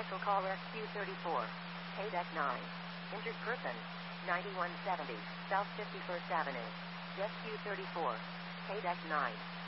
Vehicle caller Q34. Deck 9. Injured person. 9170 South 51st Avenue. Deck Q34. Deck 9.